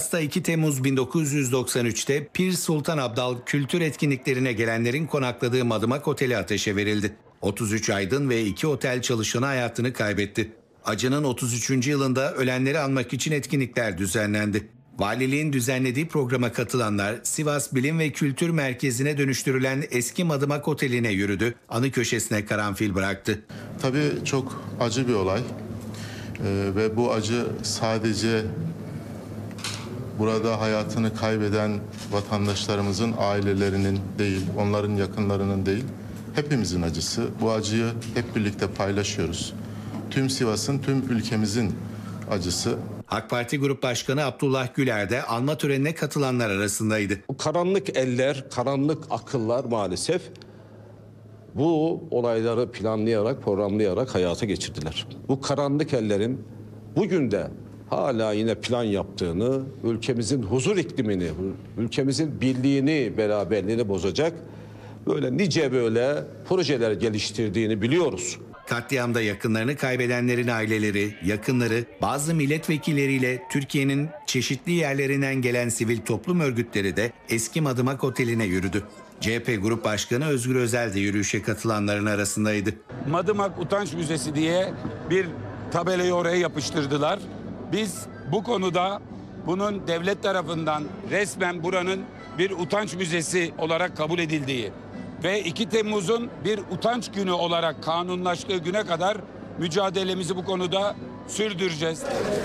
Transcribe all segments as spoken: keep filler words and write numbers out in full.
Sivas'ta iki Temmuz bin dokuz yüz doksan üç'te Pir Sultan Abdal kültür etkinliklerine gelenlerin konakladığı Madımak Oteli ateşe verildi. otuz üç aydın ve iki otel çalışanı hayatını kaybetti. Acının otuz üçüncü yılında ölenleri anmak için etkinlikler düzenlendi. Valiliğin düzenlediği programa katılanlar Sivas Bilim ve Kültür Merkezi'ne dönüştürülen eski Madımak Oteli'ne yürüdü. Anı köşesine karanfil bıraktı. Tabii çok acı bir olay ee, ve bu acı sadece burada hayatını kaybeden vatandaşlarımızın ailelerinin değil, onların yakınlarının değil, hepimizin acısı. Bu acıyı hep birlikte paylaşıyoruz. Tüm Sivas'ın, tüm ülkemizin acısı. AK Parti Grup Başkanı Abdullah Güler de anma törenine katılanlar arasındaydı. Bu karanlık eller, karanlık akıllar maalesef bu olayları planlayarak, programlayarak hayata geçirdiler. Bu karanlık ellerin bugün de hala yine plan yaptığını, ülkemizin huzur iklimini, ülkemizin birliğini, beraberliğini bozacak böyle nice böyle projeler geliştirdiğini biliyoruz. Katliamda yakınlarını kaybedenlerin aileleri, yakınları, bazı milletvekilleriyle Türkiye'nin çeşitli yerlerinden gelen sivil toplum örgütleri de eski Madımak Oteli'ne yürüdü. C H P Grup Başkanı Özgür Özel de yürüyüşe katılanların arasındaydı. Madımak Utanç Müzesi diye bir tabelayı oraya yapıştırdılar. Biz bu konuda bunun devlet tarafından resmen buranın bir utanç müzesi olarak kabul edildiği ve iki Temmuz'un bir utanç günü olarak kanunlaştığı güne kadar mücadelemizi bu konuda sürdüreceğiz.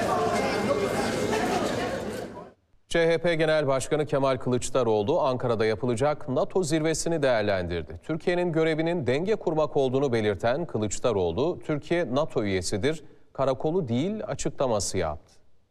C H P Genel Başkanı Kemal Kılıçdaroğlu Ankara'da yapılacak NATO zirvesini değerlendirdi. Türkiye'nin görevinin denge kurmak olduğunu belirten Kılıçdaroğlu, Türkiye NATO üyesidir, karakolu değil açıklaması yaptı.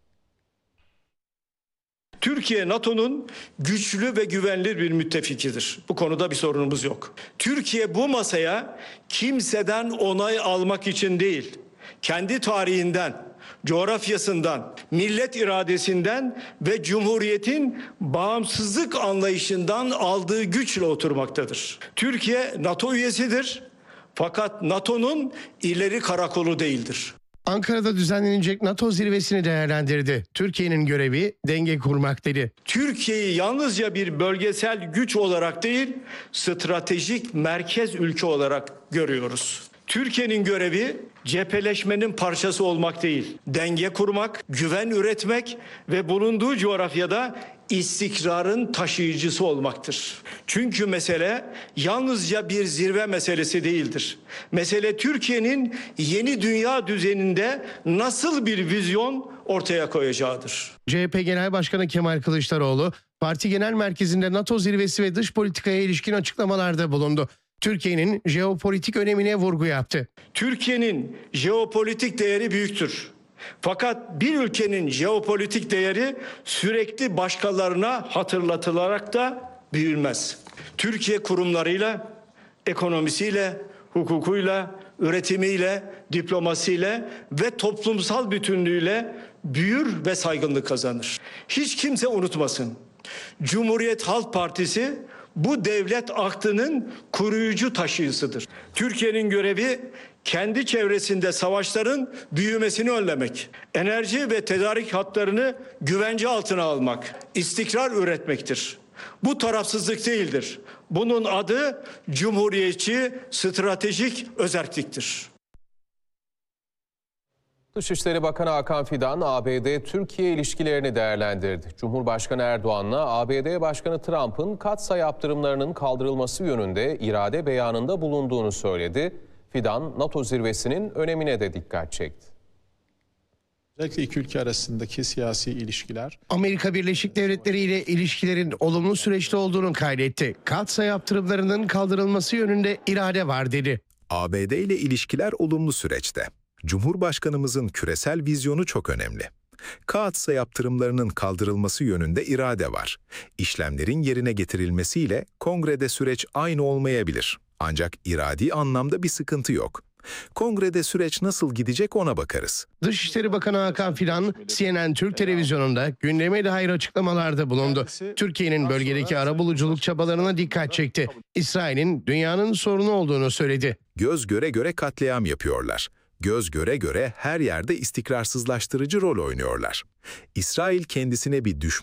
Türkiye NATO'nun güçlü ve güvenilir bir müttefikidir. Bu konuda bir sorunumuz yok. Türkiye bu masaya kimseden onay almak için değil, kendi tarihinden, coğrafyasından, millet iradesinden ve Cumhuriyet'in bağımsızlık anlayışından aldığı güçle oturmaktadır. Türkiye NATO üyesidir fakat NATO'nun ileri karakolu değildir. Ankara'da düzenlenecek NATO zirvesini değerlendirdi. Türkiye'nin görevi denge kurmak dedi. Türkiye'yi yalnızca bir bölgesel güç olarak değil, stratejik merkez ülke olarak görüyoruz. Türkiye'nin görevi cepheleşmenin parçası olmak değil, denge kurmak, güven üretmek ve bulunduğu coğrafyada istikrarın taşıyıcısı olmaktır. Çünkü mesele yalnızca bir zirve meselesi değildir. Mesele Türkiye'nin yeni dünya düzeninde nasıl bir vizyon ortaya koyacağıdır. C H P Genel Başkanı Kemal Kılıçdaroğlu, parti genel merkezinde NATO zirvesi ve dış politikaya ilişkin açıklamalarda bulundu. Türkiye'nin jeopolitik önemine vurgu yaptı. Türkiye'nin jeopolitik değeri büyüktür. Fakat bir ülkenin jeopolitik değeri sürekli başkalarına hatırlatılarak da büyülmez. Türkiye kurumlarıyla, ekonomisiyle, hukukuyla, üretimiyle, diplomasiyle ve toplumsal bütünlüğüyle büyür ve saygınlık kazanır. Hiç kimse unutmasın. Cumhuriyet Halk Partisi bu devlet aktının koruyucu taşıyıcısıdır. Türkiye'nin görevi kendi çevresinde savaşların büyümesini önlemek, enerji ve tedarik hatlarını güvence altına almak, istikrar üretmektir. Bu tarafsızlık değildir. Bunun adı cumhuriyetçi stratejik özerkliktir. Dışişleri Bakanı Hakan Fidan, A B D-Türkiye ilişkilerini değerlendirdi. Cumhurbaşkanı Erdoğan'la A B D Başkanı Trump'ın katsayı yaptırımlarının kaldırılması yönünde irade beyanında bulunduğunu söyledi. Fidan, NATO zirvesinin önemine de dikkat çekti. Özellikle iki ülke arasındaki siyasi ilişkiler. Amerika Birleşik Devletleri ile ilişkilerin olumlu süreçte olduğunu kaydetti. Katsayı yaptırımlarının kaldırılması yönünde irade var dedi. A B D ile ilişkiler olumlu süreçte. Cumhurbaşkanımızın küresel vizyonu çok önemli. Kaatsa yaptırımlarının kaldırılması yönünde irade var. İşlemlerin yerine getirilmesiyle kongrede süreç aynı olmayabilir. Ancak iradi anlamda bir sıkıntı yok. Kongrede süreç nasıl gidecek ona bakarız. Dışişleri Bakanı Hakan Fidan, C N N Türk televizyonunda gündeme dair açıklamalarda bulundu. Türkiye'nin bölgedeki arabuluculuk çabalarına dikkat çekti. İsrail'in dünyanın sorunu olduğunu söyledi. Göz göre göre katliam yapıyorlar. Göz göre göre her yerde istikrarsızlaştırıcı rol oynuyorlar. İsrail kendisine bir düşman